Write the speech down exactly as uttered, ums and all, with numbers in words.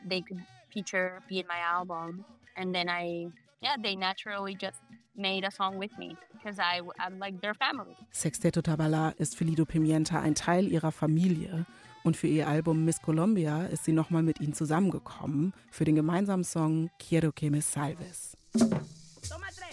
they could feature, be in my album. And then I, yeah, they naturally just made a song with me because I, I'm like their family. Sexteto Tabala ist für Lido Pimienta ein Teil ihrer Familie. Und für ihr Album Miss Colombia ist sie nochmal mit ihnen zusammengekommen für den gemeinsamen Song Quiero que me salves. Toma